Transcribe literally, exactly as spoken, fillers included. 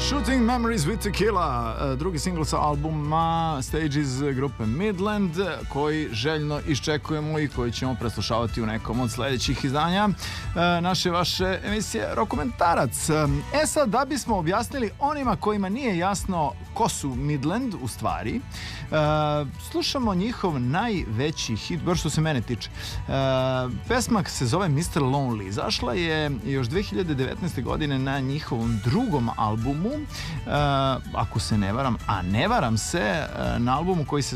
Shooting Memories with Tequila, drugi singl sa albuma Stages grupe Midland, koji željno iščekujemo i koji ćemo preslušavati u nekom od sledećih izdanja naše vaše emisije Rokomentarac. E sad, da bismo objasnili onima kojima nije jasno ko su Midland u stvari, slušamo njihov najveći hit, bar što se mene tiče. Pesma se zove mister Lonely. Izašla je još dve hiljade devetnaeste. godine na njihovom drugom albumu, ako se ne varam, a ne varam se, na albumu koji se